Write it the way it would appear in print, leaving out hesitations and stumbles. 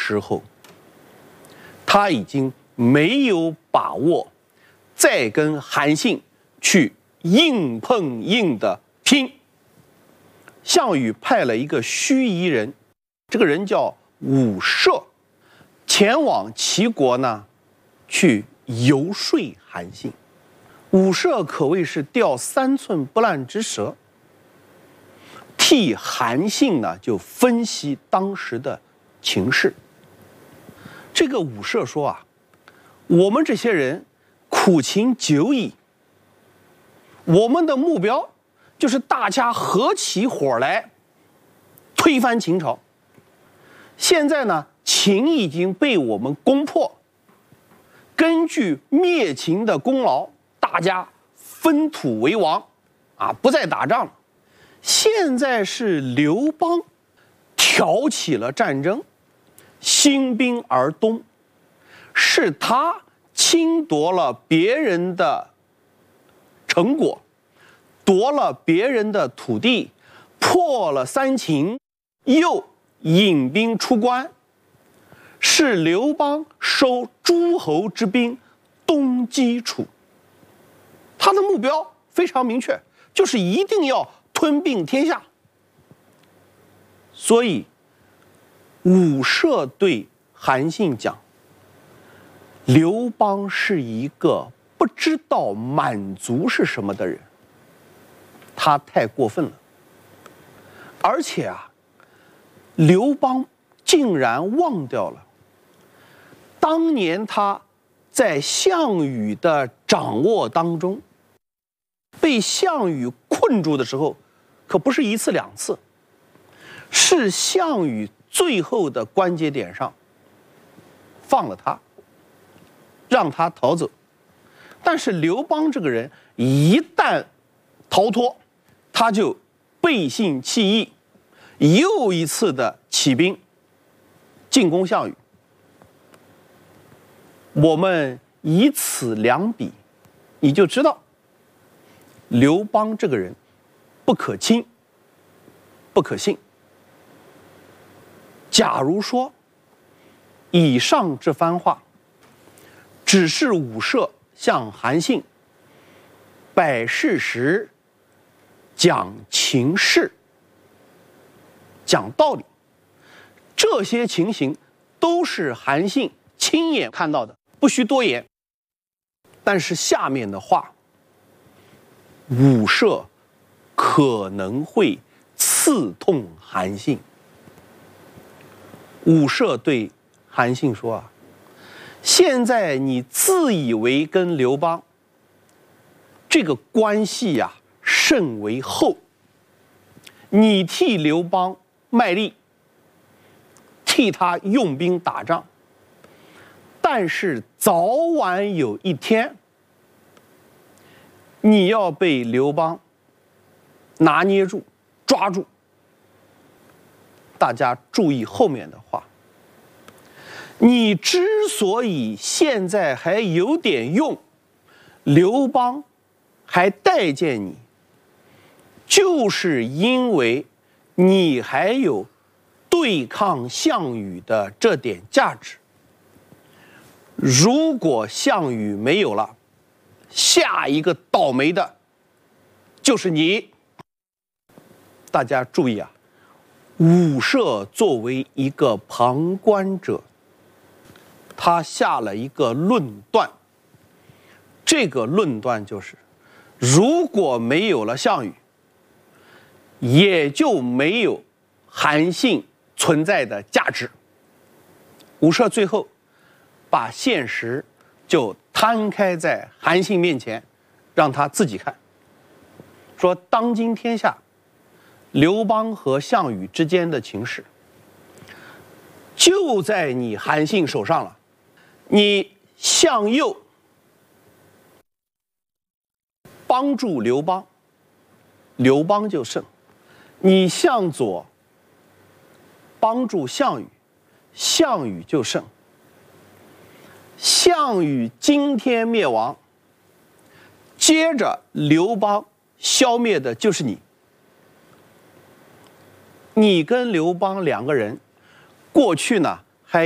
时候，他已经没有把握再跟韩信去硬碰硬的拼。项羽派了一个须夷人，这个人叫伍射，前往齐国呢，去游说韩信。伍射可谓是钓3寸不烂之舌，替韩信呢就分析当时的情势。这个伍射说啊，我们这些人苦勤久矣，我们的目标就是大家合起伙来推翻秦朝。现在呢，秦已经被我们攻破，根据灭秦的功劳，大家分土为王，不再打仗了。现在是刘邦挑起了战争，兴兵而东，是他侵夺了别人的成果，夺了别人的土地，破了3秦，又引兵出关，是刘邦收诸侯之兵东击楚。他的目标非常明确，就是一定要吞并天下。所以伍射对韩信讲，刘邦是一个不知道满足是什么的人，他太过分了。而且刘邦竟然忘掉了当年他在项羽的掌握当中，被项羽困住的时候，可不是1次2次，是项羽最后的关节点上放了他，让他逃走。但是刘邦这个人一旦逃脱，他就背信弃义，又一次的起兵进攻项羽。我们以此两比，你就知道刘邦这个人不可亲，不可信。假如说以上这番话只是伍射向韩信摆事实、讲情势、讲道理，这些情形都是韩信亲眼看到的，不需多言。但是下面的话，伍射可能会刺痛韩信。伍射对韩信说现在你自以为跟刘邦这个关系甚为厚，你替刘邦卖力，替他用兵打仗，但是早晚有一天，你要被刘邦拿捏住、抓住。大家注意后面的话，你之所以现在还有点用，刘邦还待见你，就是因为你还有对抗项羽的这点价值。如果项羽没有了，下一个倒霉的就是你。大家注意伍射作为一个旁观者，他下了一个论断，这个论断就是，如果没有了项羽，也就没有韩信存在的价值。伍射最后把现实就摊开在韩信面前，让他自己看，说当今天下刘邦和项羽之间的情势就在你韩信手上了。你向右帮助刘邦，刘邦就胜；你向左帮助项羽，项羽就胜。项羽今天灭亡，接着刘邦消灭的就是你。你跟刘邦两个人过去呢